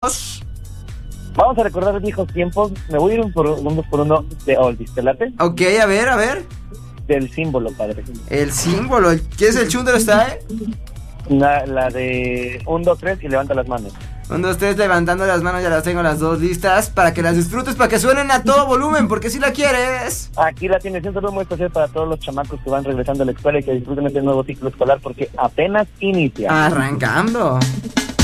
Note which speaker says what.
Speaker 1: Vamos a recordar viejos tiempos. Me voy a ir uno por uno de Oldies. ¿Te late?
Speaker 2: Ok, a ver.
Speaker 1: Del símbolo, padre.
Speaker 2: El símbolo. ¿Qué es el Chunder está,
Speaker 1: La de 1, 2, 3 y levanta las manos.
Speaker 2: 1, 2, 3, levantando las manos, ya las tengo las dos listas para que las disfrutes, para que suenen a todo volumen, porque si la quieres.
Speaker 1: Aquí la tienes, un saludo muy especial para todos los chamacos que van regresando a la escuela y que disfruten este nuevo ciclo escolar porque apenas inicia.
Speaker 2: Arrancando.